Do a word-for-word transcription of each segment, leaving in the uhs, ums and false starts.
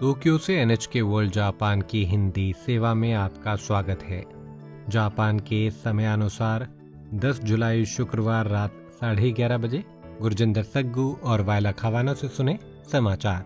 Tokyo से N H के world Japan की हिंदी सेवा में आपका स्वागत है। जापान के समयानुसार दस जुलाई शुक्रवार रात साढ़े ग्यारह बजे गुरजिंदर सग्गू और वायला खवाना से सुने समाचार।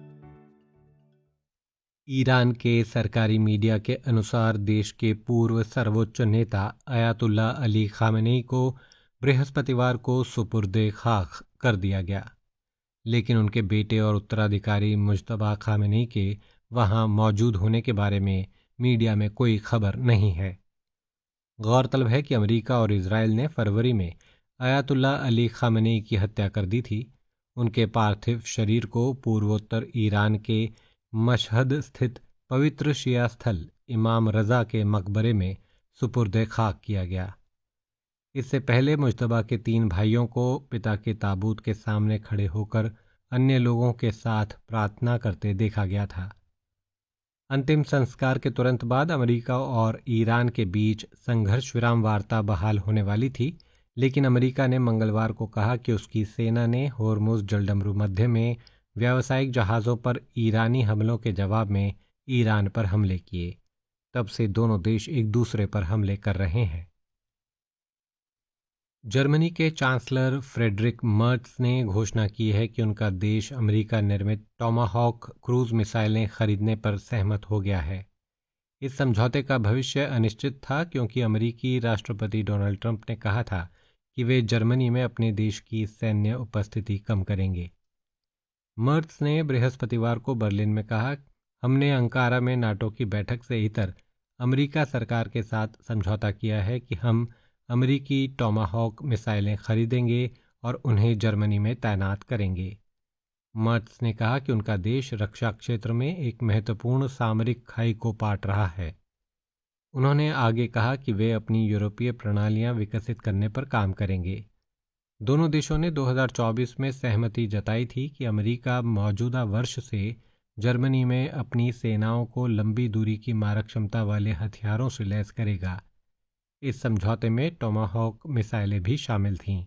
ईरान के सरकारी मीडिया के अनुसार देश के पूर्व सर्वोच्च नेता अयातुल्ला अली खामेनेई को बृहस्पतिवार को सुपुर्दे खाक कर दिया गया, लेकिन उनके बेटे और उत्तराधिकारी मुज्तबा खामेनेई के वहां मौजूद होने के बारे में मीडिया में कोई खबर नहीं है। गौरतलब है कि अमेरिका और इजराइल ने फरवरी में अयातुल्ला अली खामेनेई की हत्या कर दी थी। उनके पार्थिव शरीर को पूर्वोत्तर ईरान के मशहद स्थित पवित्र शिया स्थल इमाम रजा के मकबरे में सुपुर्दे खाक किया गया। इससे पहले मुज्तबा के तीन भाइयों को पिता के ताबूत के सामने खड़े होकर अन्य लोगों के साथ प्रार्थना करते देखा गया था। अंतिम संस्कार के तुरंत बाद अमेरिका और ईरान के बीच संघर्ष विराम वार्ता बहाल होने वाली थी, लेकिन अमेरिका ने मंगलवार को कहा कि उसकी सेना ने होर्मुज जलडमरू मध्य में व्यावसायिक जहाज़ों पर ईरानी हमलों के जवाब में ईरान पर हमले किए। तब से दोनों देश एक दूसरे पर हमले कर रहे हैं। जर्मनी के चांसलर फ्रेडरिक मर्ट्स ने घोषणा की है कि उनका देश अमेरिका निर्मित टॉमाहॉक क्रूज मिसाइलें खरीदने पर सहमत हो गया है। इस समझौते का भविष्य अनिश्चित था, क्योंकि अमेरिकी राष्ट्रपति डोनाल्ड ट्रंप ने कहा था कि वे जर्मनी में अपने देश की सैन्य उपस्थिति कम करेंगे। मर्ट्स ने बृहस्पतिवार को बर्लिन में कहा, हमने अंकारा में नाटो की बैठक से इतर अमेरिका सरकार के साथ समझौता किया है कि हम अमेरिकी टॉमाहॉक मिसाइलें खरीदेंगे और उन्हें जर्मनी में तैनात करेंगे। मर्ट्स ने कहा कि उनका देश रक्षा क्षेत्र में एक महत्वपूर्ण सामरिक खाई को पाट रहा है। उन्होंने आगे कहा कि वे अपनी यूरोपीय प्रणालियां विकसित करने पर काम करेंगे। दोनों देशों ने दो हज़ार चौबीस में सहमति जताई थी कि अमेरिका मौजूदा वर्ष से जर्मनी में अपनी सेनाओं को लंबी दूरी की मारक क्षमता वाले हथियारों से लैस करेगा। इस समझौते में टॉमाहॉक मिसाइलें भी शामिल थीं।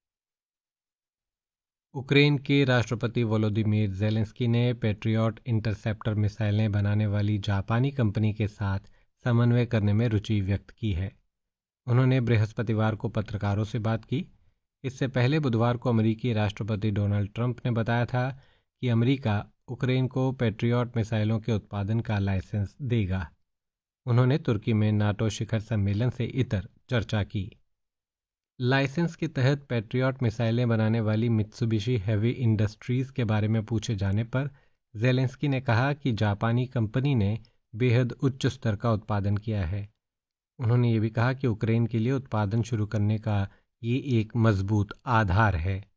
यूक्रेन के राष्ट्रपति वोलोदिमीर ज़ेलेंस्की ने पैट्रियट इंटरसेप्टर मिसाइलें बनाने वाली जापानी कंपनी के साथ समन्वय करने में रुचि व्यक्त की है। उन्होंने बृहस्पतिवार को पत्रकारों से बात की। इससे पहले बुधवार को अमेरिकी राष्ट्रपति डोनाल्ड ट्रंप ने बताया था कि अमेरिका यूक्रेन को पैट्रियट मिसाइलों के उत्पादन का लाइसेंस देगा। उन्होंने तुर्की में नाटो शिखर सम्मेलन से इतर चर्चा की। लाइसेंस के तहत पैट्रियट मिसाइलें बनाने वाली मित्सुबिशी हेवी इंडस्ट्रीज के बारे में पूछे जाने पर ज़ेलेंस्की ने कहा कि जापानी कंपनी ने बेहद उच्च स्तर का उत्पादन किया है। उन्होंने ये भी कहा कि यूक्रेन के लिए उत्पादन शुरू करने का ये एक मजबूत आधार है।